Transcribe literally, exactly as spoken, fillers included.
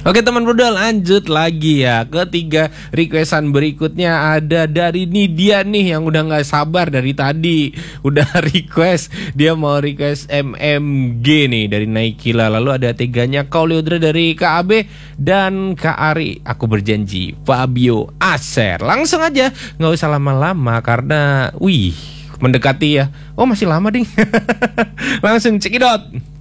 Oke teman Bruda, lanjut lagi ya. Ketiga requestan berikutnya ada dari Nidia nih, yang udah gak sabar dari tadi. Udah request, dia mau request M M G nih dari Naikila. Lalu ada tiganya Kauliodra dari K A B dan Kak Ari, Aku Berjanji, Fabio Aser. Langsung aja, gak usah lama-lama karena wih, mendekati ya. Oh masih lama ding. Langsung cekidot.